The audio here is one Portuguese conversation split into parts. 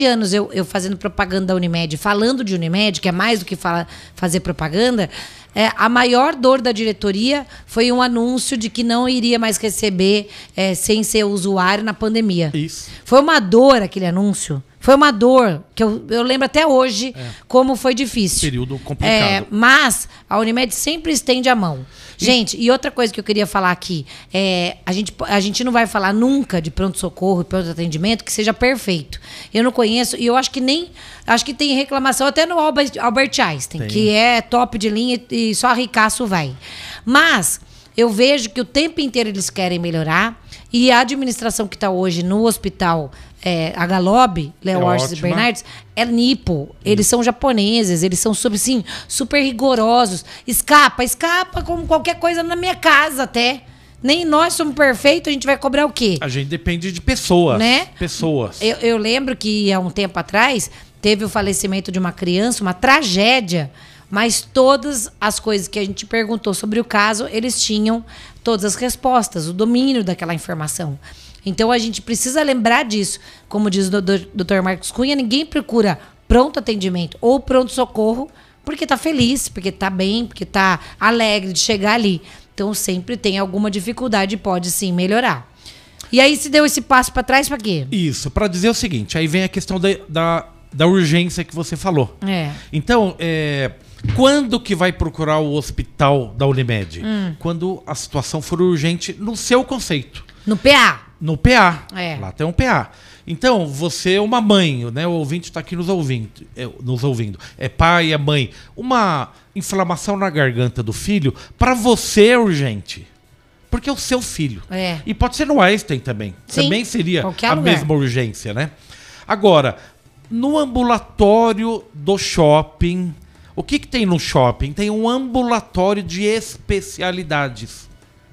anos eu fazendo propaganda da Unimed, falando de Unimed, que é mais do que fazer propaganda, a maior dor da diretoria foi um anúncio de que não iria mais receber sem ser usuário na pandemia. Isso. Foi uma dor aquele anúncio. Foi uma dor que eu lembro até hoje como foi difícil. Período complicado. Mas a Unimed sempre estende a mão. Gente, e outra coisa que eu queria falar aqui, a gente não vai falar nunca de pronto-socorro e pronto-atendimento que seja perfeito. Eu não conheço, e eu acho que tem reclamação até no Albert Einstein, que é top de linha e só ricaço vai. Mas eu vejo que o tempo inteiro eles querem melhorar, e a administração que está hoje no hospital a Galob, Léo Ortiz e Bernardes, é nipo. Eles são japoneses, eles são super rigorosos. Escapa como qualquer coisa na minha casa até. Nem nós somos perfeitos, a gente vai cobrar o quê? A gente depende de pessoas. Né? Pessoas. Eu lembro que há um tempo atrás teve o falecimento de uma criança, uma tragédia, mas todas as coisas que a gente perguntou sobre o caso, eles tinham todas as respostas, o domínio daquela informação. Então a gente precisa lembrar disso. Como diz o Dr. Marcos Cunha, ninguém procura pronto atendimento ou pronto socorro porque tá feliz, porque tá bem, porque tá alegre de chegar ali. Então sempre tem alguma dificuldade e pode sim melhorar. E aí se deu esse passo para trás para quê? Isso, para dizer o seguinte, aí vem a questão da urgência que você falou. Então, quando que vai procurar o hospital da Unimed? Quando a situação for urgente no seu conceito. No PA. No PA. Lá tem um PA. Então, você é uma mãe, né? O ouvinte está aqui nos ouvindo. É pai, é mãe. Uma inflamação na garganta do filho, para você é urgente. Porque é o seu filho. E pode ser no Einstein também. Sim, também seria a lugar. mesma urgência, né? Agora, no ambulatório do shopping, o que tem no shopping? Tem um ambulatório de especialidades.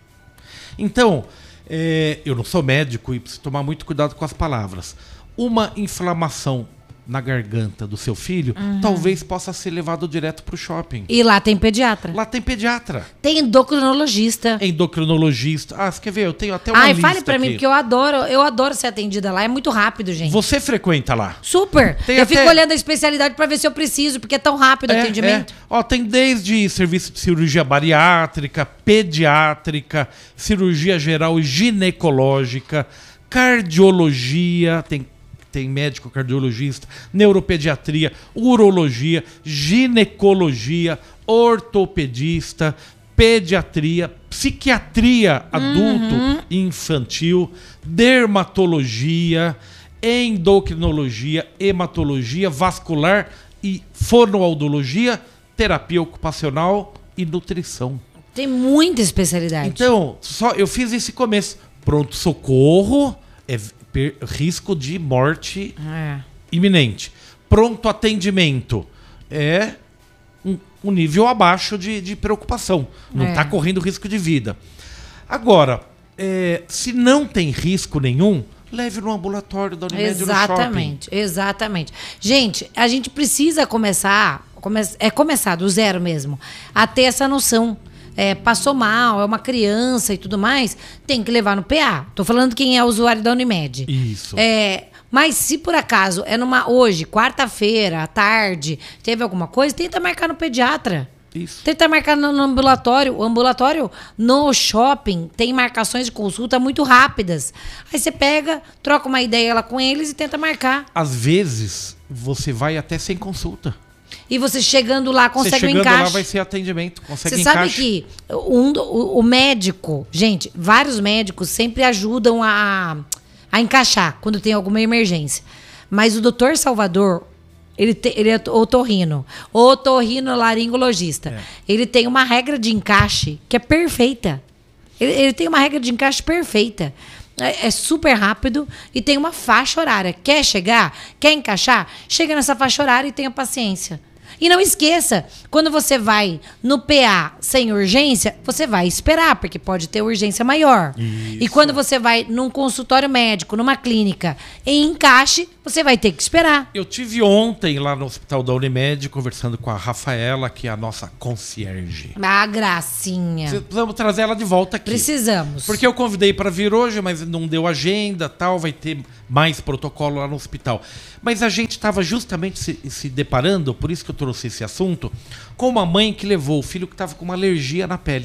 Então, eu não sou médico e preciso tomar muito cuidado com as palavras. Uma inflamação na garganta do seu filho, talvez possa ser levado direto para o shopping. E lá tem pediatra. Lá tem pediatra. Tem endocrinologista. Endocrinologista. Você quer ver? Eu tenho até uma lista fale pra mim, aqui. porque eu adoro ser atendida lá. É muito rápido, gente. Você frequenta lá? Super. Eu fico olhando a especialidade para ver se eu preciso, porque é tão rápido o atendimento. Tem desde serviço de cirurgia bariátrica, pediátrica, cirurgia geral e ginecológica, cardiologia, tem médico cardiologista, neuropediatria, urologia, ginecologia, ortopedista, pediatria, psiquiatria adulto e infantil, dermatologia, endocrinologia, hematologia, vascular e fonoaudiologia, terapia ocupacional e nutrição. Tem muita especialidade. Então, eu fiz esse começo. Pronto-socorro risco de morte iminente. Pronto atendimento é um nível abaixo de preocupação. Não está correndo risco de vida. Agora, se não tem risco nenhum, leve no ambulatório da Unimed no shopping. Exatamente. Gente, a gente precisa começar do zero mesmo, a ter essa noção. Passou mal, é uma criança e tudo mais, tem que levar no PA. Tô falando quem é usuário da Unimed. Isso. Mas se por acaso hoje, quarta-feira, à tarde, teve alguma coisa, tenta marcar no pediatra. Isso. Tenta marcar no ambulatório. O ambulatório no shopping tem marcações de consulta muito rápidas. Aí você pega, troca uma ideia lá com eles e tenta marcar. Às vezes, você vai até sem consulta. E você chegando lá consegue um encaixe. Lá vai ser atendimento, consegue Você encaixe. sabe que o médico, gente, vários médicos sempre ajudam a encaixar quando tem alguma emergência. Mas o doutor Salvador, ele é otorrinolaringologista. Ele tem uma regra de encaixe que é perfeita. Ele tem uma regra de encaixe perfeita. É super rápido e tem uma faixa horária. Quer chegar? Quer encaixar? Chega nessa faixa horária e tenha paciência. E não esqueça, quando você vai no PA sem urgência, você vai esperar, porque pode ter urgência maior. Isso. E quando você vai num consultório médico, numa clínica, em encaixe, você vai ter que esperar. Eu tive ontem lá no hospital da Unimed conversando com a Rafaela, que é a nossa concierge. Ah, gracinha. Precisamos trazer ela de volta aqui. Precisamos. Porque eu convidei para vir hoje, mas não deu agenda, tal, vai ter mais protocolo lá no hospital. Mas a gente estava justamente se deparando, por isso que eu trouxe esse assunto, com uma mãe que levou o filho que estava com uma alergia na pele.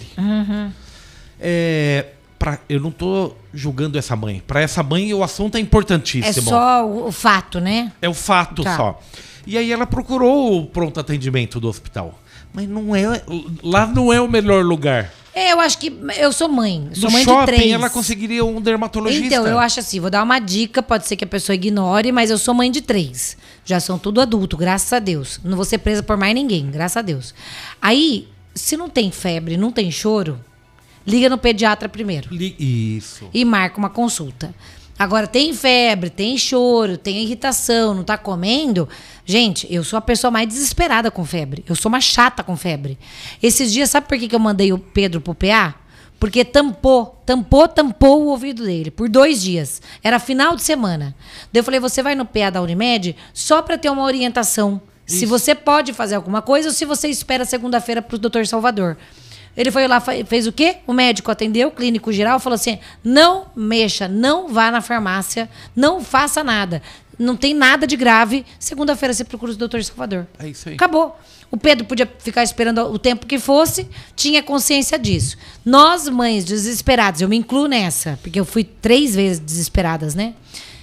Eu não estou julgando essa mãe. Para essa mãe o assunto é importantíssimo. É só o fato, né? É o fato só. E aí ela procurou o pronto atendimento do hospital. Mas lá não é o melhor lugar. Eu acho que eu sou mãe. Sou no mãe shopping, de 3. Ela conseguiria um dermatologista. Então, eu acho assim, vou dar uma dica, pode ser que a pessoa ignore, mas eu sou mãe de 3. Já são tudo adulto, graças a Deus. Não vou ser presa por mais ninguém, graças a Deus. Aí, se não tem febre, não tem choro, liga no pediatra primeiro. Isso. E marca uma consulta. Agora, tem febre, tem choro, tem irritação, não tá comendo. Gente, eu sou a pessoa mais desesperada com febre. Eu sou uma chata com febre. Esses dias, sabe por que eu mandei o Pedro pro PA? Porque tampou o ouvido dele por 2 dias. Era final de semana. Daí eu falei, você vai no PA da Unimed só pra ter uma orientação. Isso. Se você pode fazer alguma coisa ou se você espera segunda-feira pro Dr. Salvador. Ele foi lá, fez o quê? O médico atendeu, o clínico geral, falou assim, não mexa, não vá na farmácia, não faça nada. Não tem nada de grave. Segunda-feira você procura o Dr. Salvador. É isso aí. Acabou. O Pedro podia ficar esperando o tempo que fosse, tinha consciência disso. Nós, mães desesperadas, eu me incluo nessa, porque eu fui 3 vezes desesperadas, né?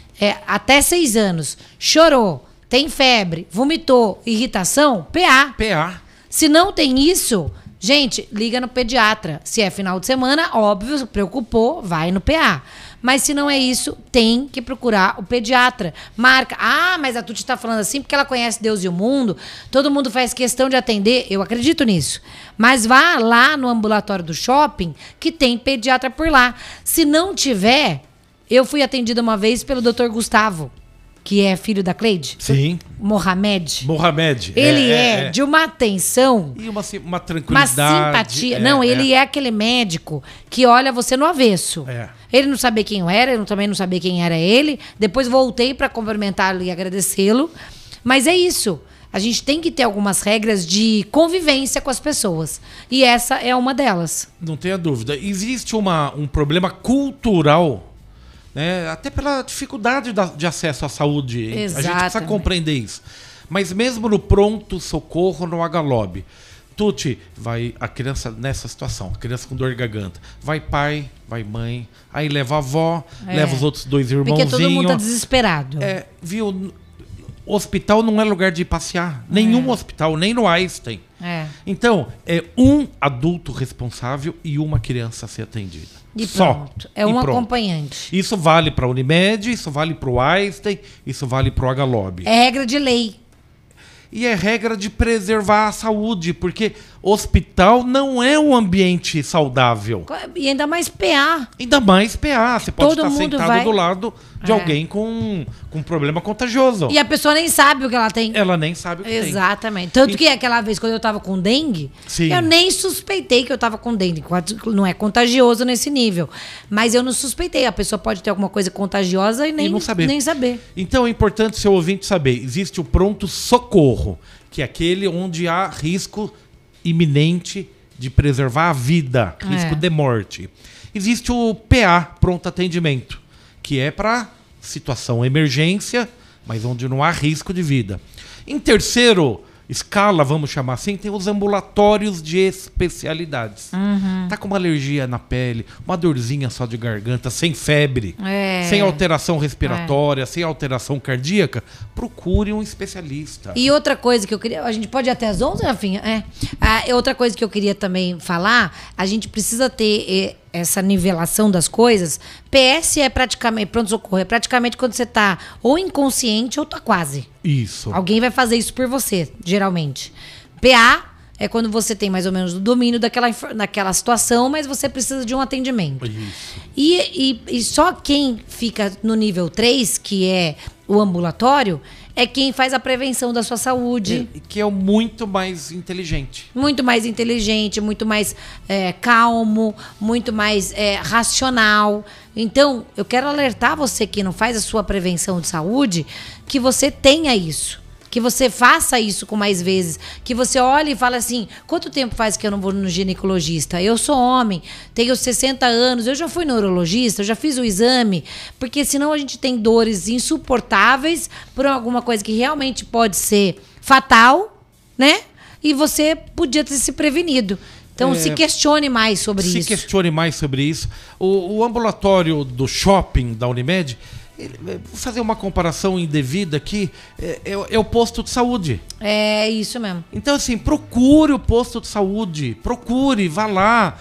Até 6 anos, chorou, tem febre, vomitou, irritação, PA. Se não tem isso... Gente, liga no pediatra. Se é final de semana, óbvio, preocupou, vai no PA. Mas se não é isso, tem que procurar o pediatra. Marca. Ah, mas a Tuti tá falando assim porque ela conhece Deus e o mundo. Todo mundo faz questão de atender. Eu acredito nisso. Mas vá lá no ambulatório do shopping que tem pediatra por lá. Se não tiver, eu fui atendida uma vez pelo Dr. Gustavo, que é filho da Cleide. Sim. Mohamed. Ele é de uma atenção. E uma tranquilidade. Uma simpatia. Ele é aquele médico que olha você no avesso. Ele não sabia quem eu era, eu também não sabia quem era ele. Depois voltei para cumprimentá-lo e agradecê-lo. Mas é isso. A gente tem que ter algumas regras de convivência com as pessoas. E essa é uma delas. Não tenha dúvida. Existe um problema cultural, né? Até pela dificuldade de acesso à saúde. Exatamente. A gente precisa compreender isso. Mas mesmo no pronto-socorro, no Agalob, Tuti, vai a criança nessa situação, a criança com dor de garganta. Vai pai, vai mãe, aí leva a avó, leva os outros 2 irmãozinhos. Porque todo mundo tá desesperado. Viu? O hospital não é lugar de passear. Nenhum hospital, nem no Einstein. Então, é um adulto responsável e uma criança a ser atendida. E pronto. Acompanhante. Isso vale para a Unimed, isso vale para o Einstein, isso vale para o Agalob. É regra de lei. E é regra de preservar a saúde, porque hospital não é um ambiente saudável. E ainda mais PA. Ainda mais PA. Você pode estar sentado do lado de alguém com um problema contagioso. E a pessoa nem sabe o que ela tem. Ela nem sabe o que tem. Exatamente. Tanto que aquela vez, quando eu tava com dengue, eu nem suspeitei que eu tava com dengue. Não é contagioso nesse nível. Mas eu não suspeitei. A pessoa pode ter alguma coisa contagiosa e nem saber. Então é importante seu ouvinte saber. Existe o pronto-socorro, que é aquele onde há risco iminente de preservar a vida, risco de morte. Existe o PA, pronto atendimento, que é para situação emergência, mas onde não há risco de vida. Em terceiro escala, vamos chamar assim, tem os ambulatórios de especialidades. Tá com uma alergia na pele, uma dorzinha só de garganta, sem febre, sem alteração respiratória, sem alteração cardíaca, procure um especialista. E outra coisa que eu queria... A gente pode ir até às 11, Rafinha? Outra coisa que eu queria também falar, a gente precisa ter essa nivelação das coisas. PS é praticamente... Pronto-socorro é praticamente quando você tá ou inconsciente ou tá quase. Isso. Alguém vai fazer isso por você, geralmente. PA é quando você tem mais ou menos o domínio daquela situação, mas você precisa de um atendimento. Isso. E só quem fica no nível 3, que é o ambulatório, é quem faz a prevenção da sua saúde. Que é o muito mais inteligente. Muito mais inteligente, muito mais calmo, muito mais racional. Então, eu quero alertar você que não faz a sua prevenção de saúde, que você tenha isso. Que você faça isso com mais vezes. Que você olhe e fale assim, quanto tempo faz que eu não vou no ginecologista? Eu sou homem, tenho 60 anos, eu já fui no urologista, eu já fiz o exame. Porque senão a gente tem dores insuportáveis por alguma coisa que realmente pode ser fatal, né? E você podia ter se prevenido. Então, se questione mais sobre isso. Se questione mais sobre isso. O ambulatório do shopping da Unimed, vou fazer uma comparação indevida aqui, é o posto de saúde. É isso mesmo. Então, assim, procure o posto de saúde. Procure, vá lá.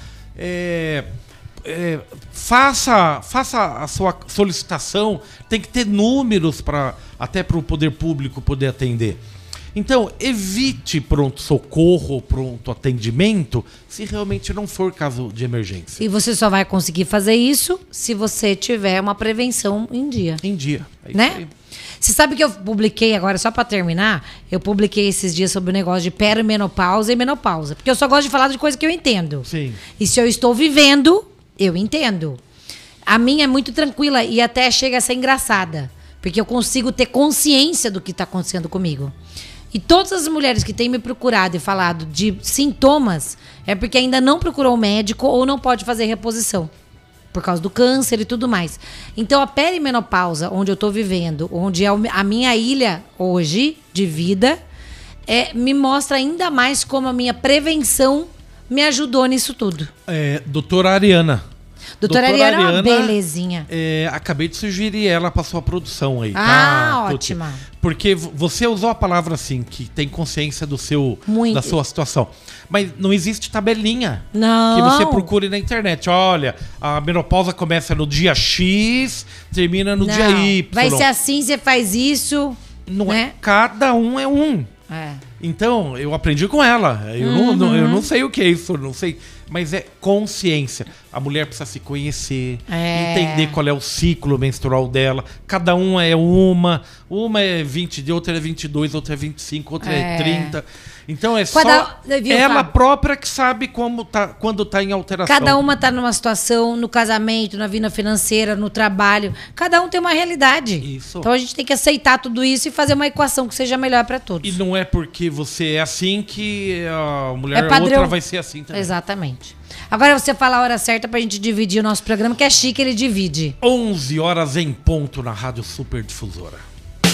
Faça a sua solicitação. Tem que ter números até para o poder público poder atender. Então, evite pronto-socorro, pronto atendimento, se realmente não for caso de emergência. E você só vai conseguir fazer isso se você tiver uma prevenção em dia. Em dia. É né? isso aí. Você sabe que eu publiquei agora, só pra terminar, eu publiquei esses dias sobre o negócio de perimenopausa e menopausa. Porque eu só gosto de falar de coisa que eu entendo. Sim. E se eu estou vivendo, eu entendo. A minha é muito tranquila e até chega a ser engraçada. Porque eu consigo ter consciência do que está acontecendo comigo. E todas as mulheres que têm me procurado e falado de sintomas é porque ainda não procurou um médico ou não pode fazer reposição. Por causa do câncer e tudo mais. Então a perimenopausa, onde eu tô vivendo, onde é a minha ilha hoje de vida, me mostra ainda mais como a minha prevenção me ajudou nisso tudo. Doutora Ariana. Doutora Ariana é uma belezinha. Acabei de sugerir ela para sua produção aí. Tá, ótima. Porque você usou a palavra assim, que tem consciência da sua situação. Mas não existe tabelinha que você procure na internet. Olha, a menopausa começa no dia X, termina no dia Y. Vai ser assim, você faz isso. Não né? Cada um é um. Então, eu aprendi com ela. Eu não sei o que é isso, não sei. Mas é consciência. A mulher precisa se conhecer, entender qual é o ciclo menstrual dela. Cada um é uma é 20, outra é 22, outra é 25, outra é 30. Então ela própria que sabe quando tá em alteração. Cada uma tá numa situação, no casamento, na vida financeira, no trabalho. Cada um tem uma realidade. Isso. Então a gente tem que aceitar tudo isso e fazer uma equação que seja melhor para todos. E não é porque você é assim que a mulher outra vai ser assim também. Exatamente. Agora você fala a hora certa pra gente dividir o nosso programa, que é chique, ele divide. 11 horas em ponto na Rádio Super Difusora.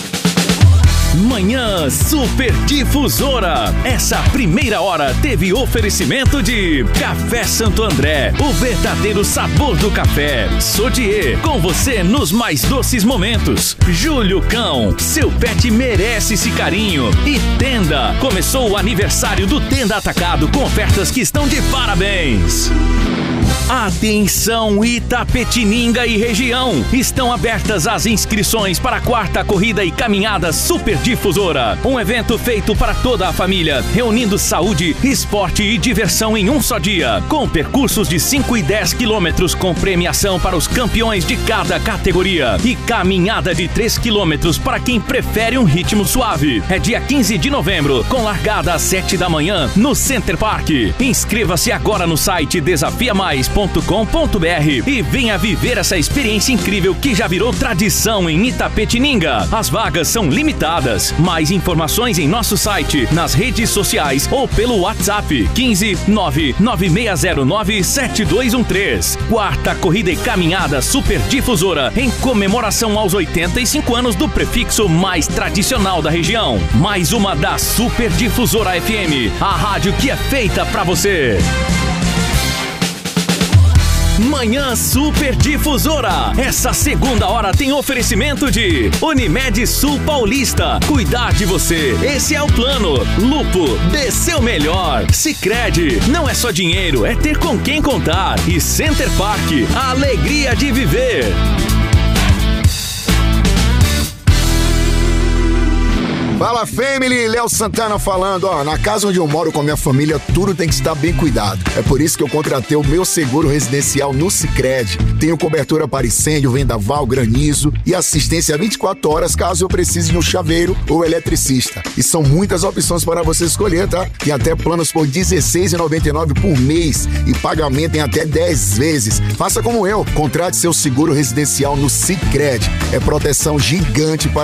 Manhã Super Difusora. Essa primeira hora teve oferecimento de Café Santo André, o verdadeiro sabor do café. Sodier, com você nos mais doces momentos. Júlio Cão, seu pet merece esse carinho. E Tenda, começou o aniversário do Tenda Atacado com ofertas que estão de parabéns. Atenção Itapetininga e região, estão abertas as inscrições para a 4ª Corrida e Caminhada Super Difusora. Um evento feito para toda a família, reunindo saúde, esporte e diversão em um só dia. Com percursos de 5 e 10 quilômetros com premiação para os campeões de cada categoria. E caminhada de 3 quilômetros para quem prefere um ritmo suave. É dia 15 de novembro, com largada às 7 da manhã no Center Park. Inscreva-se agora no site desafiamais.com.br e venha viver essa experiência incrível que já virou tradição em Itapetininga. As vagas são limitadas. Mais informações em nosso site, nas redes sociais ou pelo WhatsApp 15 99609 7213. 4ª Corrida e Caminhada Super Difusora em comemoração aos 85 anos do prefixo mais tradicional da região. Mais uma da Super Difusora FM, a rádio que é feita pra você. Manhã Super Difusora. Essa segunda hora tem oferecimento de Unimed Sul Paulista. Cuidar de você, esse é o plano. Lupo, dê seu melhor. Sicredi, não é só dinheiro, é ter com quem contar. E Center Park, a alegria de viver. Fala, family! Léo Santana falando. Na casa onde eu moro com a minha família, tudo tem que estar bem cuidado. É por isso que eu contratei o meu seguro residencial no Sicredi. Tenho cobertura para incêndio, vendaval, granizo e assistência 24 horas caso eu precise de um chaveiro ou eletricista. E são muitas opções para você escolher, tá? Tem até planos por R$16,99 por mês e pagamento em até 10 vezes. Faça como eu, contrate seu seguro residencial no Sicredi. É proteção gigante para